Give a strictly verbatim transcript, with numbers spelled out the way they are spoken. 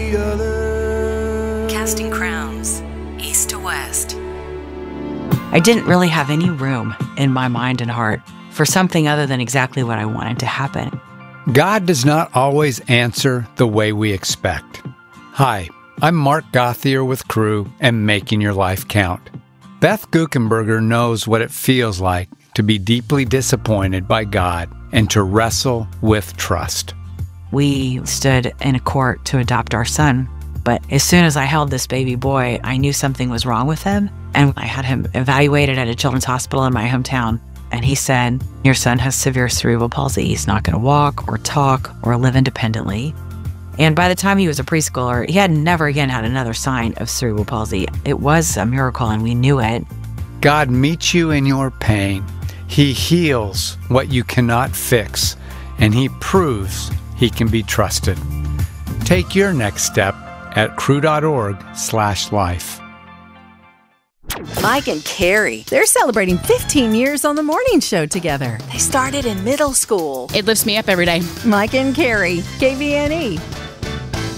the other. Casting crowns, east to west. I didn't really have any room in my mind and heart for something other than exactly what I wanted to happen. God does not always answer the way we expect. Hi, I'm Mark Gauthier with Crew and Making Your Life Count. Beth Guckenberger knows what it feels like to be deeply disappointed by God and to wrestle with trust. We stood in a court to adopt our son, but as soon as I held this baby boy, I knew something was wrong with him, and I had him evaluated at a children's hospital in my hometown, and he said, "Your son has severe cerebral palsy. He's not going to walk or talk or live independently." And by the time he was a preschooler, he had never again had another sign of cerebral palsy. It was a miracle, and we knew it. God meets you in your pain. He heals what you cannot fix, and He proves He can be trusted. Take your next step at crew.org slash life. Mike and Carrie, they're celebrating fifteen years on the morning show together. They started in middle school. It lifts me up every day. Mike and Carrie, K V N E.